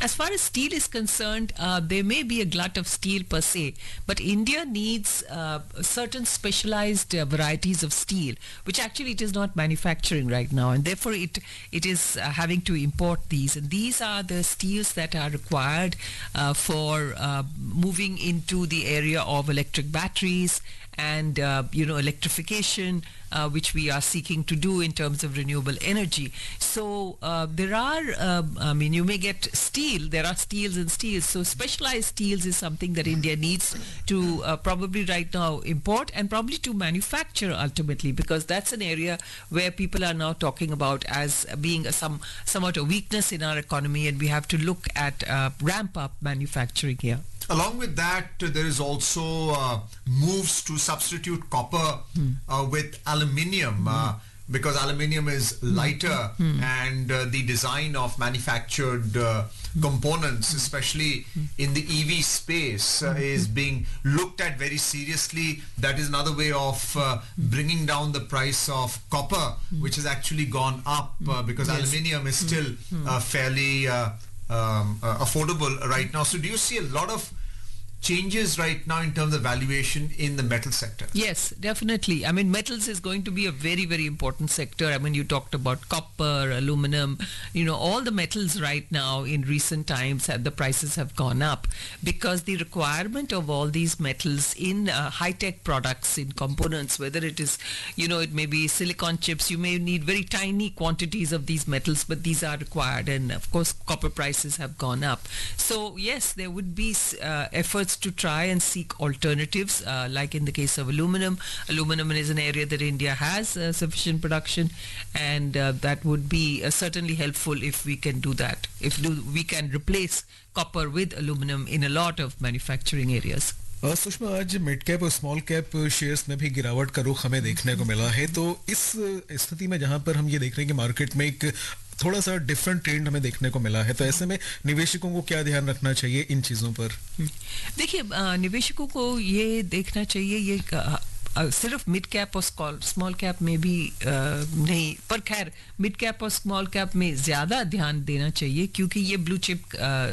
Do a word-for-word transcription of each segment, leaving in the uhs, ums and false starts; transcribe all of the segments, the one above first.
As far as steel is concerned, uh, there may be a glut of steel per se, but India needs uh, certain specialized uh, varieties of steel, which actually it is not manufacturing right now, and therefore it it is uh, having to import these. And these are the steels that are required uh, for uh, moving into the area of electric batteries and uh, you know electrification, uh, which we are seeking to do in terms of renewable energy. So uh, there are, uh, I mean, you may get steel. There are steels and steels. So specialized steels is something that India needs to uh, probably right now import and probably to manufacture ultimately, because that's an area where people are now talking about as being a some somewhat a weakness in our economy, and we have to look at uh, ramp up manufacturing here. Along with that, uh, there is also uh, moves to substitute copper hmm. uh, with aluminium hmm. uh, because aluminium is lighter hmm. and uh, the design of manufactured uh, hmm. components, hmm. especially hmm. in the E V space, uh, hmm. is being looked at very seriously. That is another way of uh, hmm. bringing down the price of copper, hmm. which has actually gone up uh, because yes. aluminium is still hmm. uh, fairly uh, Um, uh, affordable right now. So do you see a lot of changes right now in terms of valuation in the metal sector? Yes, definitely. I mean, metals is going to be a very, very important sector. I mean, you talked about copper, aluminum, you know, all the metals right now in recent times, uh, the prices have gone up because the requirement of all these metals in uh, high-tech products, in components, whether it is, you know, it may be silicon chips, you may need very tiny quantities of these metals, but these are required. And of course, copper prices have gone up. So yes, there would be uh, efforts to try and seek alternatives, uh, like in the case of aluminum. Aluminum is an area that India has uh, sufficient production, and uh, that would be uh, certainly helpful if we can do that. If do, we can replace copper with aluminum in a lot of manufacturing areas. Sushma, आज mid cap और small cap shares में भी गिरावट का रुख हमें देखने को मिला है, तो इस स्थिति में जहां पर हम ये देख रहे हैं कि मार्केट में एक थोड़ा सा डिफरेंट ट्रेंड हमें देखने को मिला है, तो ऐसे में निवेशकों को क्या ध्यान रखना चाहिए इन चीजों पर? देखिए, निवेशकों को ये देखना चाहिए, ये Uh, सिर्फ मिड कैप और स्मॉल कैप में भी uh, नहीं, पर खैर मिड कैप और स्मॉल कैप में ज़्यादा ध्यान देना चाहिए, क्योंकि ये ब्लू चिप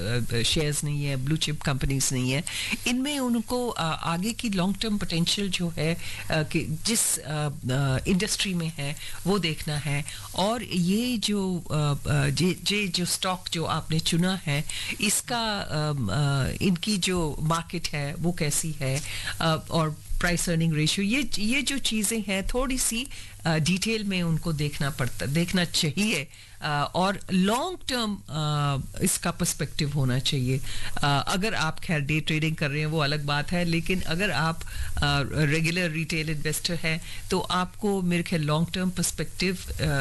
शेयर्स नहीं है, ब्लू चिप कंपनीज नहीं है. इनमें उनको uh, आगे की लॉन्ग टर्म पोटेंशियल जो है uh, कि जिस इंडस्ट्री uh, uh, में है वो देखना है. और ये जो uh, जे, जे जो स्टॉक जो आपने चुना है, इसका uh, uh, इनकी जो मार्केट है वो कैसी है, uh, और प्राइस अर्निंग रेशियो, ये ये जो चीज़ें हैं थोड़ी सी डिटेल में उनको देखना पड़ता देखना चाहिए, uh, और लॉन्ग टर्म uh, इसका पर्सपेक्टिव होना चाहिए. uh, अगर आप खैर डे ट्रेडिंग कर रहे हैं वो अलग बात है, लेकिन अगर आप रेगुलर रिटेल इन्वेस्टर हैं तो आपको मेरे ख्याल लॉन्ग टर्म पर्सपेक्टिव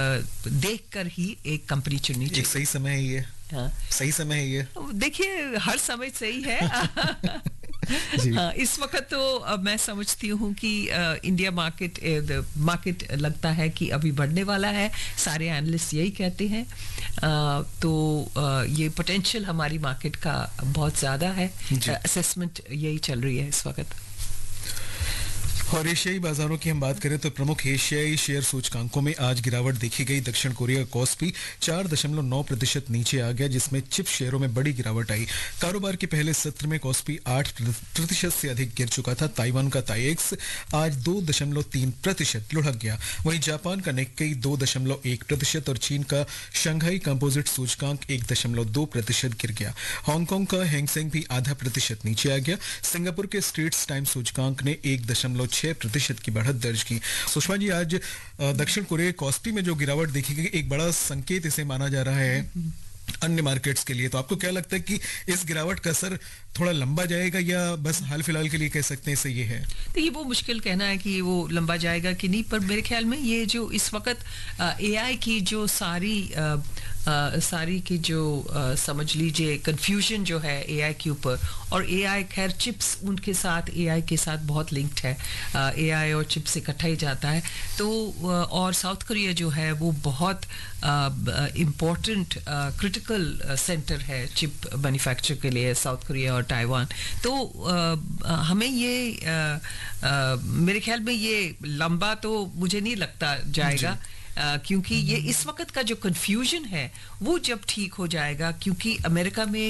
देख कर ही एक कंपनी चुननी चाहिए. सही समय है ये? हाँ, सही समय है ये? देखिए, हर समय सही है. हाँ, इस वक्त तो मैं समझती हूँ कि इंडिया मार्केट मार्केट लगता है कि अभी बढ़ने वाला है. सारे एनालिस्ट यही कहते हैं. आ, तो आ, ये पोटेंशियल हमारी मार्केट का बहुत ज़्यादा है. असेसमेंट यही चल रही है इस वक्त. और एशियाई बाजारों की हम बात करें तो प्रमुख एशियाई शेयर सूचकांकों में आज गिरावट देखी गई. दक्षिण कोरिया का कॉस्पी चार दशमलव नौ प्रतिशत नीचे आ गया, जिसमें चिप शेयरों में बड़ी गिरावट आई. कारोबार के पहले सत्र में कॉस्पी आठ प्रतिशत से अधिक गिर चुका था. ताइवान का ताइएक्स आज दो दशमलव तीन प्रतिशत लुढ़क गया. वहीं जापान का निक्केई दो दशमलव एक प्रतिशत और चीन का शंघाई कंपोजिट सूचकांक एक दशमलव दो प्रतिशत गिर गया. हांगकांग का हैंगसेंग भी आधा प्रतिशत नीचे आ गया. सिंगापुर के स्ट्रेट्स टाइम सूचकांक ने एक दशमलव छह प्रतिशत की बढ़त दर्ज की. सुषमा जी, आज दक्षिण कोरिया कॉस्पी में जो गिरावट देखी गई, एक बड़ा संकेत इसे माना जा रहा है अन्य मार्केट्स के लिए, तो आपको क्या लगता है कि इस गिरावट का असर थोड़ा लंबा जाएगा या बस हाल फिलहाल के लिए कह सकते हैं इसे ये है? तो ये वो मुश्किल कहना है कि वो लंबा जाएगा कि नहीं, पर मेरे ख्याल में ये जो इस वक्त एआई की जो सारी आ, आ, सारी की जो आ, समझ लीजिए कंफ्यूजन जो है एआई के ऊपर, और एआई खैर चिप्स उनके साथ एआई के साथ बहुत लिंक्ड है. एआई और चिप्स इकट्ठा ही जाता है. तो और साउथ कोरिया जो है वो बहुत इम्पोर्टेंट क्रिटिकल सेंटर है चिप मैन्युफैक्चर के लिए, साउथ कोरिया और ताइवान. तो आ, हमें ये आ, आ, मेरे ख्याल में ये लंबा तो मुझे नहीं लगता जाएगा, आ, क्योंकि ये इस वक्त का जो कंफ्यूजन है वो जब ठीक हो जाएगा, क्योंकि अमेरिका में